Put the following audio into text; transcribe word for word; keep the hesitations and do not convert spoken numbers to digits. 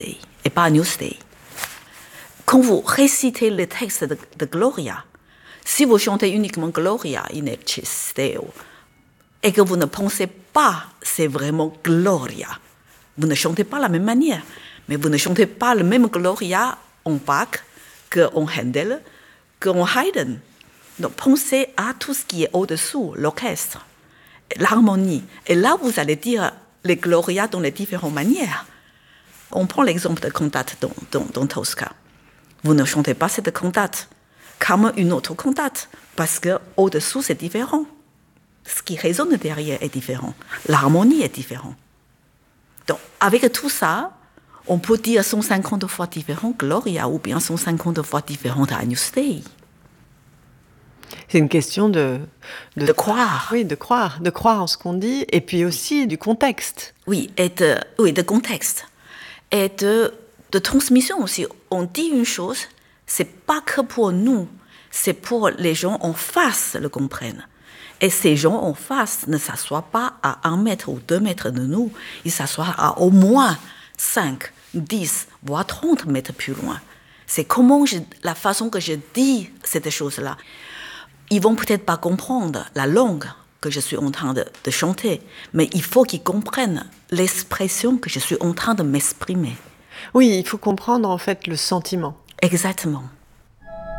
et pas Newsday. Quand vous récitez le texte de, de Gloria, si vous chantez uniquement Gloria in excelsis Deo, et que vous ne pensez pas c'est vraiment Gloria, vous ne chantez pas de la même manière, mais vous ne chantez pas le même Gloria en Bach qu'en Handel, qu'en Haydn. Donc pensez à tout ce qui est au-dessous, l'orchestre, l'harmonie. Et là, vous allez dire les Gloria dans les différentes manières. On prend l'exemple de cantate dans, dans, dans Tosca. Vous ne chantez pas cette cantate comme une autre cantate, parce qu'au-dessous, c'est différent. Ce qui résonne derrière est différent. L'harmonie est différente. Donc, avec tout ça, on peut dire cent cinquante fois différent Gloria ou bien cent cinquante fois différent Agnus Dei. C'est une question de, de... De croire. Oui, de croire. De croire en ce qu'on dit, et puis aussi du contexte. Oui, et de, oui, de contexte. Et de, de transmission aussi. On dit une chose, c'est pas que pour nous, c'est pour les gens en face le comprennent. Et ces gens en face ne s'assoient pas à un mètre ou deux mètres de nous, ils s'assoient à au moins cinq, dix, voire trente mètres plus loin. C'est comment je, la façon que je dis cette chose-là. Ils vont peut-être pas comprendre la langue que je suis en train de, de chanter, mais il faut qu'ils comprennent l'expression que je suis en train de m'exprimer. Oui, il faut comprendre en fait le sentiment. Exactement.